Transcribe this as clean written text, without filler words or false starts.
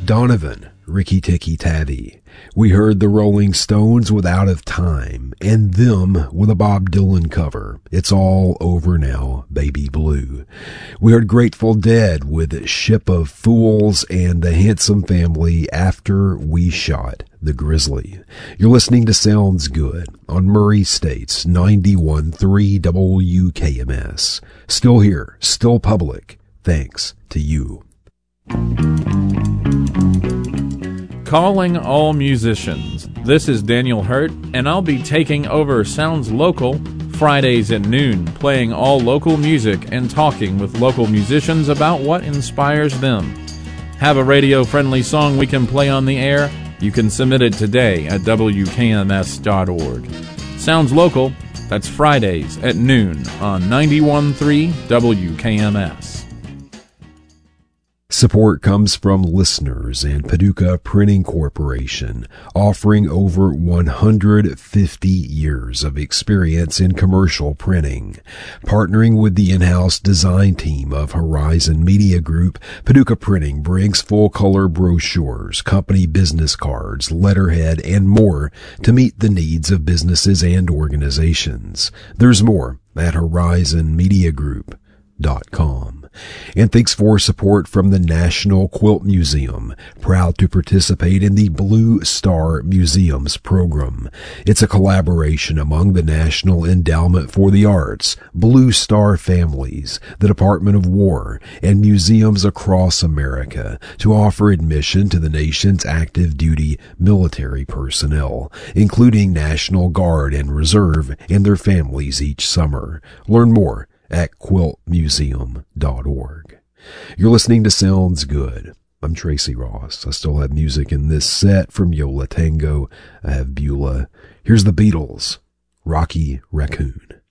Donovan, Ricky Tikki Tavi. We heard the Rolling Stones with Out of Time, and Them with a Bob Dylan cover, It's All Over Now, Baby Blue. We heard Grateful Dead with Ship of Fools, and the Handsome Family, After We Shot the Grizzly. You're listening to Sounds Good on Murray State's 91.3 WKMS. Still here, still public, thanks to you. Calling all musicians. This is Daniel Hurt, and I'll be taking over Sounds Local Fridays at noon, playing all local music and talking with local musicians about what inspires them. Have a radio-friendly song we can play on the air? You can submit it today at WKMS.org. Sounds Local, that's Fridays at noon on 91.3 WKMS. Support comes from listeners and Paducah Printing Corporation, offering over 150 years of experience in commercial printing. Partnering with the in-house design team of Horizon Media Group, Paducah Printing brings full-color brochures, company business cards, letterhead, and more to meet the needs of businesses and organizations. There's more at horizonmediagroup.com. And thanks for support from the National Quilt Museum, proud to participate in the Blue Star Museums program. It's a collaboration among the National Endowment for the Arts, Blue Star Families, the Department of War, and museums across America to offer admission to the nation's active duty military personnel, including National Guard and Reserve and their families each summer. Learn more at quiltmuseum.org. You're listening to Sounds Good. I'm Tracy Ross. I still have music in this set from Yo La Tengo. I have Beulah. Here's the Beatles, Rocky Raccoon.